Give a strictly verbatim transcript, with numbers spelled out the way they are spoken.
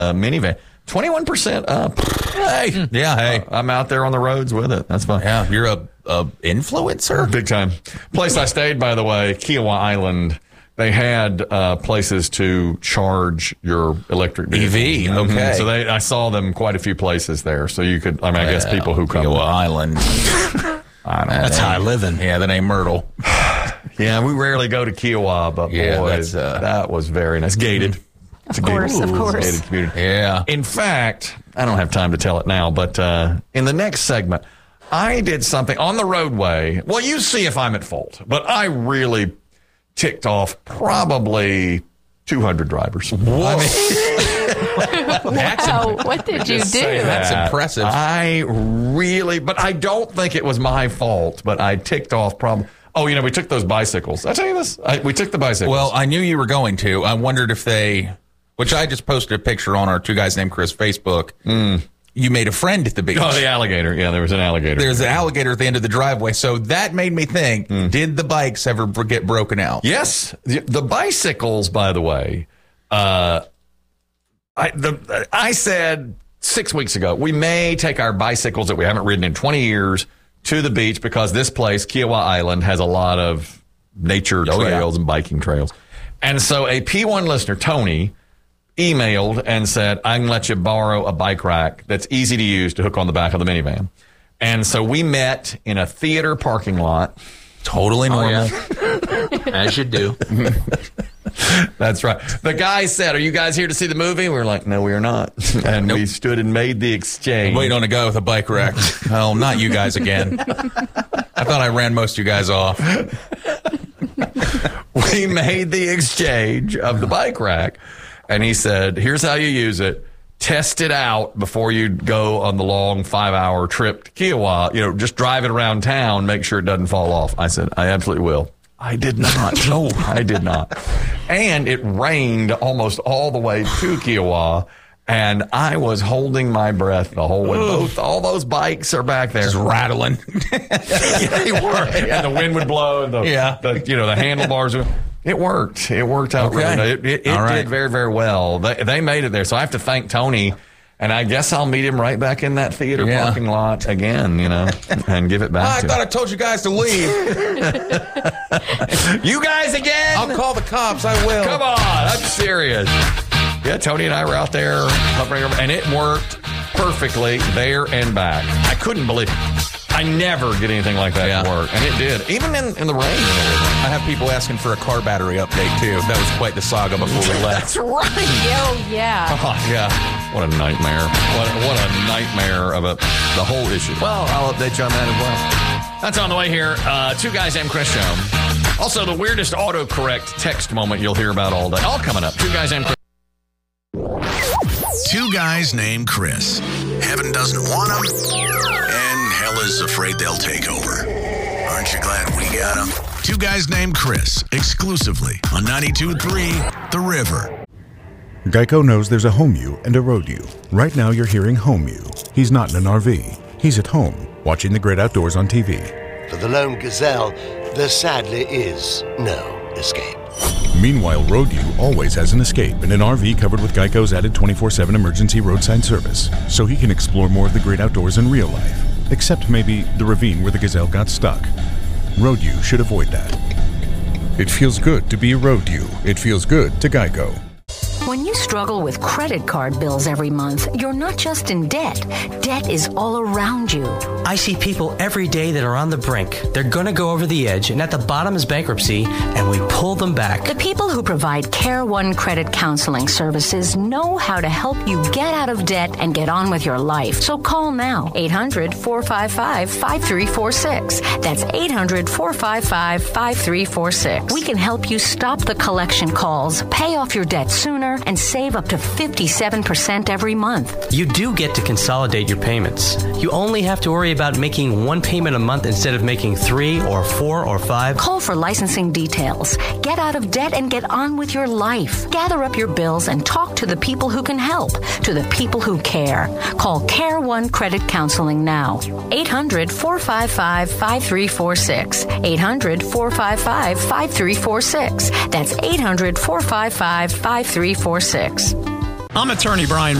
uh, minivan. twenty-one percent up. Hey, yeah, hey. Uh, I'm out there on the roads with it. That's fun. Yeah, you're a, a influencer? Big time. Place I stayed, by the way, Kiowa Island, they had uh, places to charge your electric vehicle. E V, okay. Mm-hmm. So they, I saw them quite a few places there. So you could, I mean, I guess Well, people who come. Kiowa Island. I don't That's know. high living. Yeah, that ain't Myrtle. Yeah, we rarely go to Kiowa, but Yeah, boy, that's, uh, that was very nice. Gated. Of course, of course. Gated community. Yeah. In fact, I don't have time to tell it now, but uh, in the next segment, I did something on the roadway. Well, you see if I'm at fault, but I really ticked off probably two hundred drivers. Whoa. I mean, Wow, what did you just do? say That's that. impressive. I really, but I don't think it was my fault, but I ticked off probably. Oh, you know, we took those bicycles. Did I tell you this? I, we took the bicycles. Well, I knew you were going to. I wondered if they, which I just posted a picture on our Two Guys Named Chris Facebook. Mm. You made a friend at the beach. Oh, the alligator. Yeah, there was an alligator. There's an alligator at the end of the driveway. So that made me think, Mm. did the bikes ever get broken out? Yes. The, the bicycles, by the way, uh, I, the, I said six weeks ago, we may take our bicycles that we haven't ridden in twenty years to the beach because this place, Kiowa Island, has a lot of nature Oh, trails yeah. and biking trails. And so a P one listener, Tony, emailed and said, I can let you borrow a bike rack that's easy to use to hook on the back of the minivan. And so we met in a theater parking lot. Totally normal. As you do. That's right. The guy said, are you guys here to see the movie? We were like, no, we are not. And Nope. we stood and made the exchange. Wait on a guy with a bike rack. Oh, not you guys again. I thought I ran most of you guys off. We made the exchange of the bike rack. And he said, here's how you use it. Test it out before you go on the long five-hour trip to Kiowa. You know, just drive it around town, make sure it doesn't fall off. I said, I absolutely will. I did not. No, I did not. And it rained almost all the way to Kiowa, and I was holding my breath the whole way. Both, all those bikes are back there. Just rattling. Yeah, they were. And the wind would blow, and the, Yeah. the you know, the handlebars would. It worked. It worked out Okay. really nice. It, it, it All right. did very, very well. They, they made it there. So I have to thank Tony, and I guess I'll meet him right back in that theater Yeah. parking lot again, you know, and give it back I to thought him. I told you guys to leave. You guys again? I'll call the cops. I will. Come on. I'm serious. Yeah, Tony and I were out there hovering over, and it worked perfectly there and back. I couldn't believe it. I never get anything like that Yeah. to work. And it did, even in, in the rain and everything. I have people asking for a car battery update, too. That was quite the saga before we left. That's right. Oh, yeah. Oh, yeah. What a nightmare. What a, what a nightmare of a, the whole issue. Well, I'll update you on that as well. That's on the way here. Uh, Two Guys Named Chris show. Also, the weirdest autocorrect text moment you'll hear about all day. All coming up. Two Guys Named Chris. Two guys named Chris. Heaven doesn't want them, and hell is afraid they'll take over. Aren't you glad we got them? Two guys named Chris, exclusively on ninety-two point three The River. Geico knows there's a home you and a road you. Right now you're hearing home you. He's not in an R V. He's at home, watching the great outdoors on T V. For the lone gazelle, there sadly is no escape. Meanwhile, Road U always has an escape in an R V covered with Geico's added twenty-four seven emergency roadside service, so he can explore more of the great outdoors in real life, except maybe the ravine where the gazelle got stuck. Road U should avoid that. It feels good to be a Road U. It feels good to Geico. When you struggle with credit card bills every month, you're not just in debt. Debt is all around you. I see people every day that are on the brink. They're going to go over the edge, and at the bottom is bankruptcy, and we pull them back. The people who provide Care One Credit Counseling Services know how to help you get out of debt and get on with your life. So call now, eight hundred, four five five, five three four six. That's eight hundred, four five five, five three four six. We can help you stop the collection calls, pay off your debt sooner, and save up to fifty-seven percent every month. You do get to consolidate your payments. You only have to worry about making one payment a month instead of making three or four or five. Call for licensing details. Get out of debt and get on with your life. Gather up your bills and talk to the people who can help, to the people who care. Call Care One Credit Counseling now. eight hundred, four five five, five three four six. eight hundred, four five five, five three four six. That's eight hundred, four five five, five three four six. I'm attorney Brian